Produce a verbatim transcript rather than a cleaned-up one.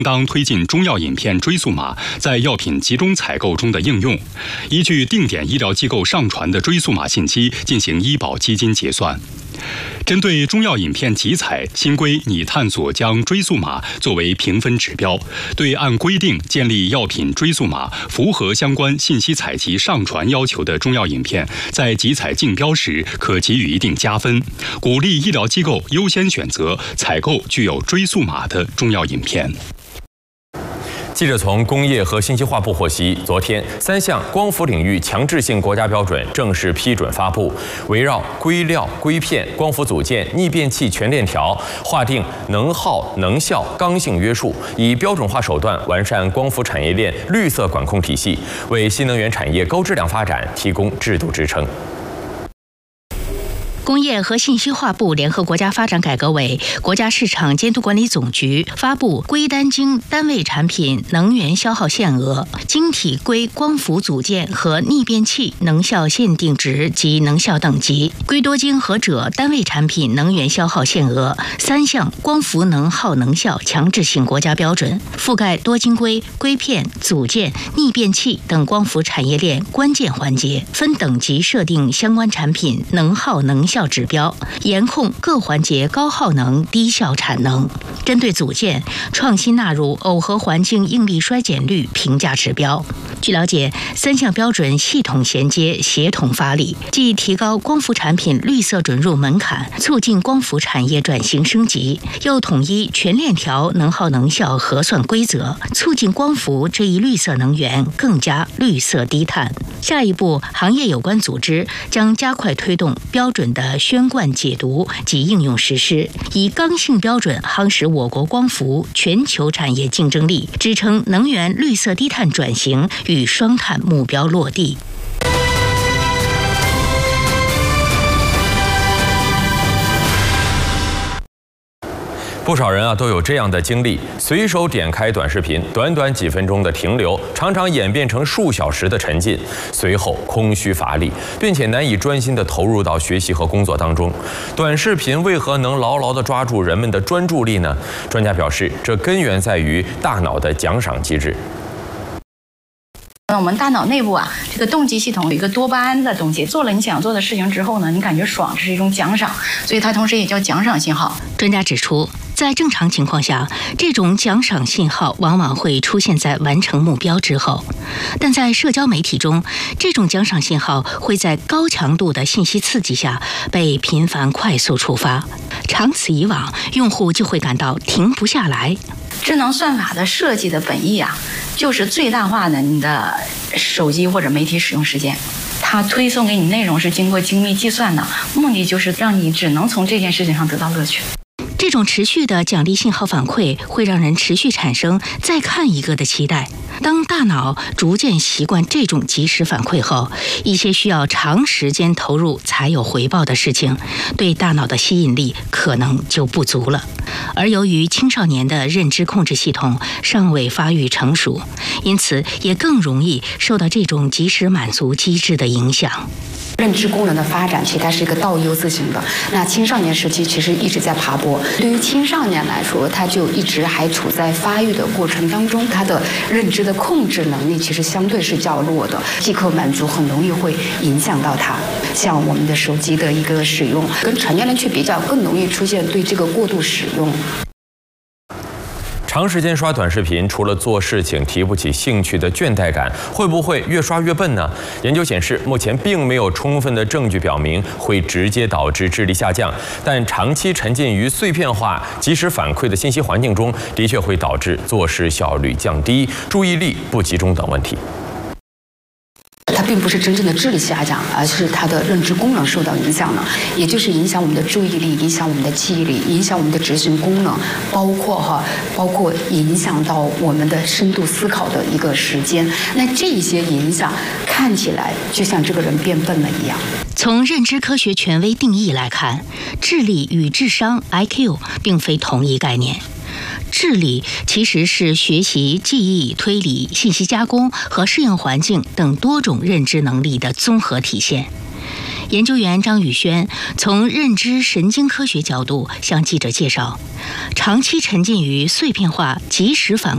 当推进中药饮片追溯码在药品集中采购中的应用，依据定点医疗机构上传的追溯码信息进行医保基金结算。针对中药饮片集采，新规拟探索将追溯码作为评分指标，对按规定建立药品追溯码、符合相关信息采集上传要求的中药饮片，在集采竞标时可给予一定加分，鼓励医疗机构优先选择采购具有追溯码的中药饮片。 记者从工业和信息化部获悉，昨天三项光伏领域强制性国家标准正式批准发布，围绕硅料、硅片、光伏组件、逆变器全链条，划定能耗、能效、刚性约束，以标准化手段完善光伏产业链绿色管控体系，为新能源产业高质量发展提供制度支撑。 工业和信息化部联合国家发展改革委、国家市场监督管理总局发布硅单晶单位产品能源消耗限额、晶体硅光伏组件和逆变器能效限定值及能效等级、硅多晶和锗单位产品能源消耗限额三项光伏能耗能效强制性国家标准，覆盖多晶硅、硅片、组件、逆变器等光伏产业链关键环节，分等级设定相关产品能耗能效指标，严控各环节高耗能低效产能。针对组件，创新纳入耦合环境应力衰减率评价指标。据了解，三项标准系统衔接、协同发力，既提高光伏产品绿色准入门槛，促进光伏产业转型升级，又统一全链条能耗能效核算规则，促进光伏这一绿色能源更加绿色低碳。下一步，行业有关组织将加快推动标准的宣贯解读及应用实施，以刚性标准夯实我国光伏全球产业竞争力，支撑能源绿色低碳转型与双碳目标落地。 不少人啊都有这样的经历，随手点开短视频，短短几分钟的停留，常常演变成数小时的沉浸，随后空虚乏力，并且难以专心地投入到学习和工作当中。短视频为何能牢牢地抓住人们的专注力呢？专家表示，这根源在于大脑的奖赏机制。 我们大脑内部啊，这个动机系统有一个多巴胺的东西，做了你想做的事情之后呢，你感觉爽，这是一种奖赏，所以它同时也叫奖赏信号。 专家指出，在正常情况下，这种奖赏信号往往会出现在完成目标之后，但在社交媒体中，这种奖赏信号会在高强度的信息刺激下被频繁快速触发，长此以往，用户就会感到停不下来。 智能算法的设计的本意啊，就是最大化的你的手机或者媒体使用时间。它推送给你内容是经过精密计算的，目的就是让你只能从这件事情上得到乐趣。 这种持续的奖励信号反馈会让人持续产生再看一个的期待。当大脑逐渐习惯这种及时反馈后，一些需要长时间投入才有回报的事情，对大脑的吸引力可能就不足了。而由于青少年的认知控制系统尚未发育成熟，因此也更容易受到这种及时满足机制的影响。 认知功能的发展其实它是一个倒 U 字形的，那青少年时期其实一直在爬坡。对于青少年来说，他就一直还处在发育的过程当中，他的认知的控制能力其实相对是较弱的，即刻满足很容易会影响到他。像我们的手机的一个使用，跟成年人去比较，更容易出现对这个过度使用。 长时间刷短视频，除了做事情提不起兴趣的倦怠感，会不会越刷越笨呢？研究显示，目前并没有充分的证据表明会直接导致智力下降，但长期沉浸于碎片化、及时反馈的信息环境中，的确会导致做事效率降低、注意力不集中等问题。 它并不是真正的智力下降，而是它的认知功能受到影响了，也就是影响我们的注意力，影响我们的记忆力，影响我们的执行功能，包括哈，包括影响到我们的深度思考的一个时间。那这一些影响看起来就像这个人变笨了一样。 从认知科学权威定义来看，智力与智商 I Q 并非同一概念。智力其实是学习、记忆、推理、信息加工和适应环境等多种认知能力的综合体现。研究员张宇轩从认知神经科学角度向记者介绍，长期沉浸于碎片化、即时反